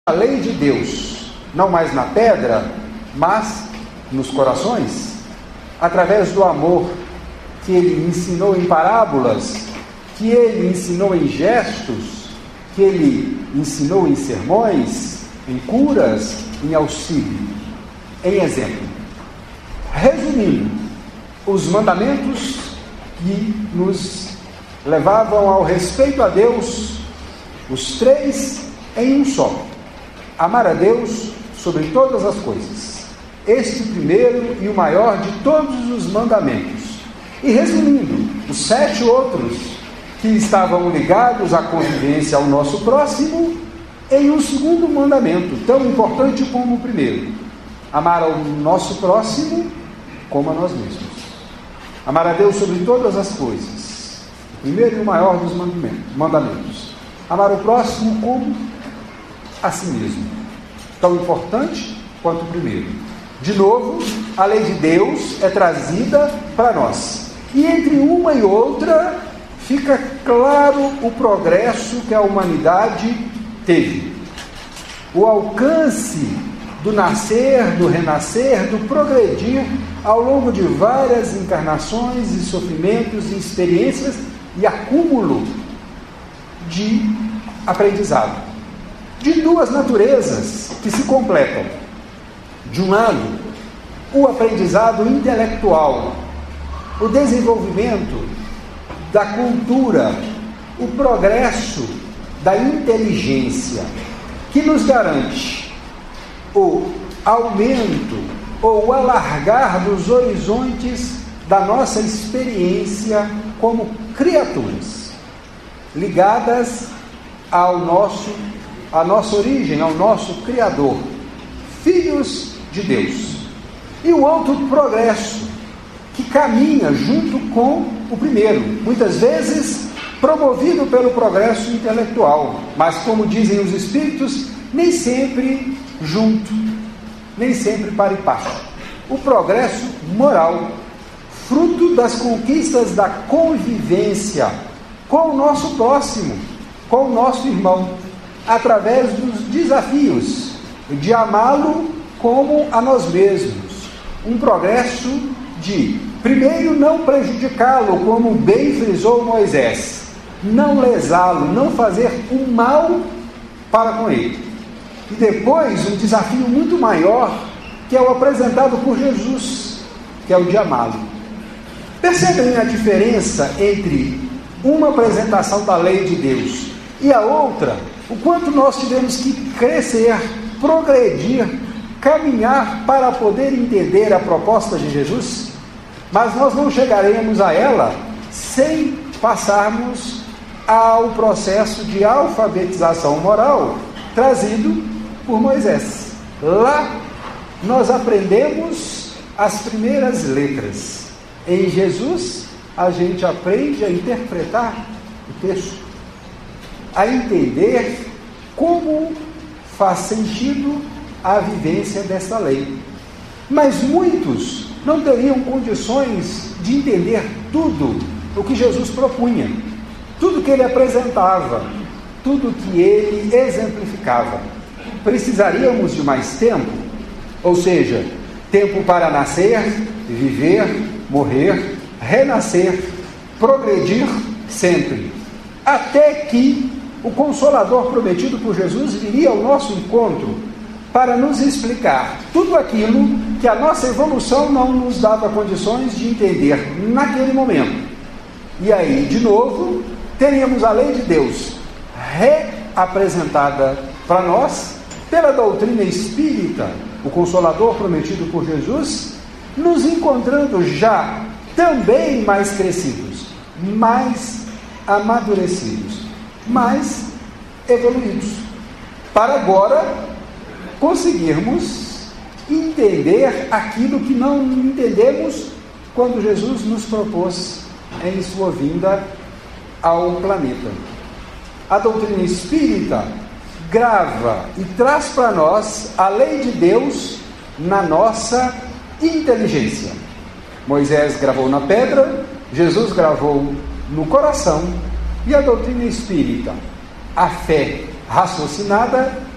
a lei de Deus, não mais na pedra, mas nos corações, através do amor que ele ensinou em parábolas, que ele ensinou em gestos, que ele ensinou em sermões, em curas, em auxílio, em exemplo. Resumindo, os mandamentos que nos levavam ao respeito a Deus, os três em um só. Amar a Deus sobre todas as coisas. Este primeiro e o maior de todos os mandamentos. E resumindo, os 7 outros que estavam ligados à convivência ao nosso próximo, em um segundo mandamento, tão importante como o primeiro. Amar ao nosso próximo como a nós mesmos. Amar a Deus sobre todas as coisas. O primeiro e o maior dos mandamentos. Amar o próximo como a si mesmo. Tão importante quanto o primeiro. De novo, a lei de Deus é trazida para nós. E entre uma e outra, fica claro o progresso que a humanidade teve. O alcance do nascer, do renascer, do progredir ao longo de várias encarnações e sofrimentos e experiências e acúmulo de aprendizado. De duas naturezas que se completam. De um lado, o aprendizado intelectual, o desenvolvimento da cultura, o progresso da inteligência, que nos garante o aumento ou o alargar dos horizontes da nossa experiência como criaturas, ligadas à nossa origem, ao nosso Criador, filhos de Deus. E o outro progresso, que caminha junto com o primeiro, muitas vezes promovido pelo progresso intelectual, mas, como dizem os espíritos, nem sempre junto, nem sempre para e passo. O progresso moral, fruto das conquistas da convivência com o nosso próximo, com o nosso irmão, através dos desafios de amá-lo como a nós mesmos. Um progresso de, primeiro, não prejudicá-lo, como bem frisou Moisés, não lesá-lo, não fazer um mal para com ele. E depois, um desafio muito maior, que é o apresentado por Jesus, que é o de amá-lo. Percebem a diferença entre uma apresentação da lei de Deus e a outra? O quanto nós tivemos que crescer, progredir, caminhar para poder entender a proposta de Jesus? Mas nós não chegaremos a ela sem passarmos ao processo de alfabetização moral trazido por Moisés. Lá nós aprendemos as primeiras letras. Em Jesus a gente aprende a interpretar o texto, a entender como faz sentido a vivência dessa lei. Mas muitos não teriam condições de entender tudo o que Jesus propunha, tudo que ele apresentava, tudo que ele exemplificava. Precisaríamos de mais tempo, ou seja, tempo para nascer, viver, morrer, renascer, progredir sempre, até que o Consolador prometido por Jesus viria ao nosso encontro para nos explicar tudo aquilo que a nossa evolução não nos dava condições de entender naquele momento. E aí, de novo, teríamos a lei de Deus reapresentada para nós pela doutrina espírita, o Consolador prometido por Jesus, nos encontrando já também mais crescidos, mais amadurecidos, mais evoluídos, para agora conseguirmos entender aquilo que não entendemos quando Jesus nos propôs em sua vinda ao planeta. A doutrina espírita grava e traz para nós a lei de Deus na nossa inteligência. Moisés gravou na pedra, Jesus gravou no coração, e a doutrina espírita, a fé raciocinada,